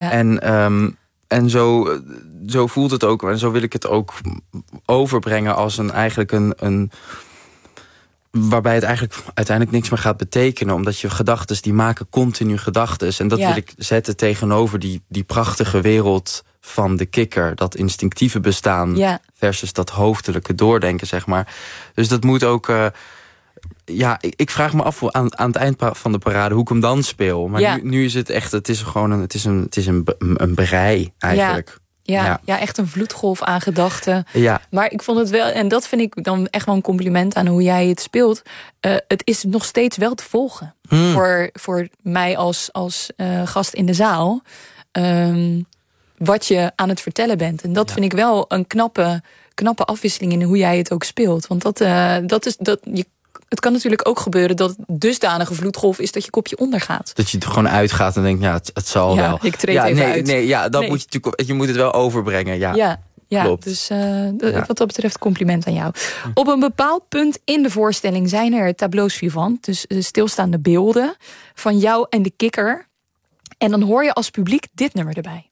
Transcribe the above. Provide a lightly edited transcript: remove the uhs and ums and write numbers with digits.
Ja. En zo voelt het ook. En zo wil ik het ook overbrengen als een waarbij het eigenlijk uiteindelijk niks meer gaat betekenen. Omdat je gedachtes, die maken continu gedachtes. En dat wil ik zetten tegenover die prachtige wereld van de kikker. Dat instinctieve bestaan versus dat hoofdelijke doordenken, zeg maar. Dus dat moet ook... ik vraag me af aan het eind van de parade hoe ik hem dan speel. Maar nu is het echt, het is een brei eigenlijk. Ja, echt een vloedgolf aan gedachten. Ja. Maar ik vond het wel, en dat vind ik dan echt wel een compliment aan hoe jij het speelt. Het is nog steeds wel te volgen. Voor mij als gast in de zaal. Wat je aan het vertellen bent. En dat vind ik wel een knappe afwisseling in hoe jij het ook speelt. Want het kan natuurlijk ook gebeuren dat het dusdanige vloedgolf is dat je kopje ondergaat. Dat je er gewoon uitgaat en denkt, het zal wel. Ik treed even uit. Moet je natuurlijk, je moet het wel overbrengen. Ja, klopt. Dus wat dat betreft compliment aan jou. Op een bepaald punt in de voorstelling zijn er tableaus vivants, dus stilstaande beelden van jou en de kikker. En dan hoor je als publiek dit nummer erbij.